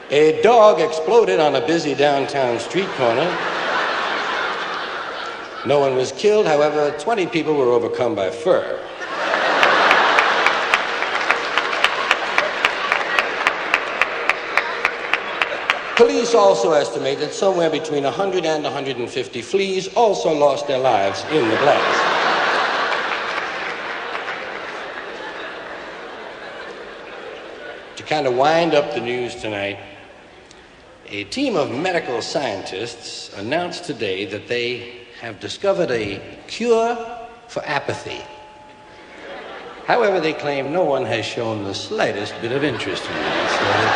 A dog exploded on a busy downtown street corner. No one was killed, however, 20 people were overcome by fur. Police also estimate that somewhere between 100 and 150 fleas also lost their lives in the blast. To kind of wind up the news tonight, a team of medical scientists announced today that they have discovered a cure for apathy. However, they claim no one has shown the slightest bit of interest in it.